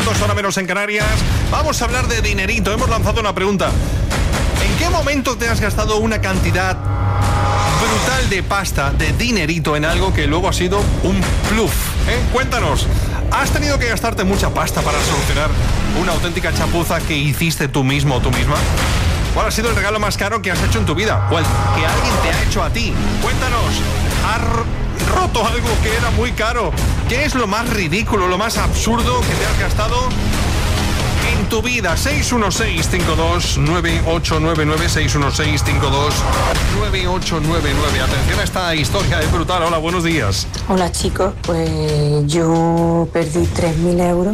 minutos, hora menos en Canarias. Vamos a hablar de dinerito. Hemos lanzado una pregunta. ¿En qué momento te has gastado una cantidad brutal de pasta, de dinerito, en algo que luego ha sido un bluff? Cuéntanos. ¿Has tenido que gastarte mucha pasta para solucionar una auténtica chapuza que hiciste tú mismo o tú misma? ¿Cuál ha sido el regalo más caro que has hecho en tu vida? ¿O el que alguien te ha hecho a ti? Cuéntanos. ¿Has roto algo que era muy caro? ¿Qué es lo más ridículo, lo más absurdo que te has gastado en tu vida? 616-529899, 616-529899. Atención a esta historia, es brutal. Hola, buenos días. Hola chicos, pues yo perdí 3.000 euros.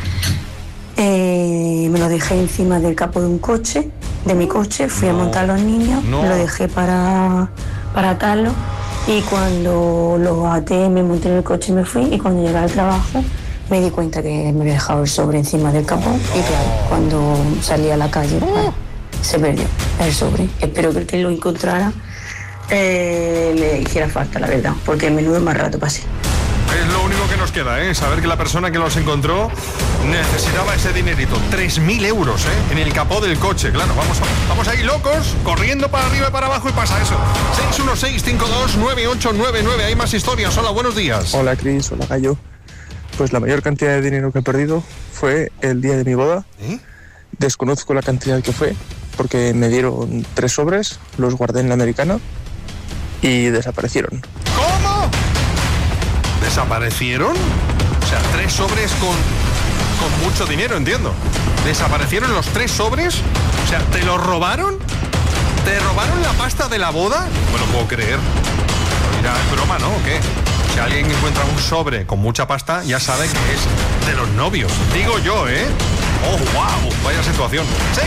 Me lo dejé encima del capó de un coche, de mi coche, fui a montar a los niños, me lo dejé para atarlo y cuando lo até me monté en el coche y me fui, y cuando llegué al trabajo me di cuenta que me había dejado el sobre encima del capó y claro, cuando salí a la calle se perdió el sobre. Espero que el que lo encontrara le hiciera falta, la verdad, porque menudo más rato pasé. Es lo único que nos queda, saber que la persona que los encontró necesitaba ese dinerito. 3.000 euros, en el capó del coche. Claro, vamos ahí locos, corriendo para arriba y para abajo y pasa eso. 616-529899. Hay más historias. Hola, buenos días. Hola, Cris. Hola, Gallo. Pues la mayor cantidad de dinero que he perdido fue el día de mi boda. Desconozco la cantidad que fue, porque me dieron 3 sobres, los guardé en la americana y desaparecieron. ¿Cómo? ¿Desaparecieron? O sea, 3 sobres con mucho dinero, entiendo. ¿Desaparecieron los 3 sobres? O sea, ¿te los robaron? ¿Te robaron la pasta de la boda? No lo puedo creer. Mira, es broma, ¿no? ¿O qué? Si alguien encuentra un sobre con mucha pasta, ya sabe que es de los novios. Digo yo, ¡Oh, wow! Vaya situación.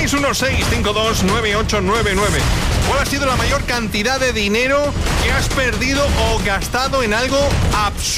616-529899. ¿Cuál ha sido la mayor cantidad de dinero que has perdido o gastado en algo absurdo?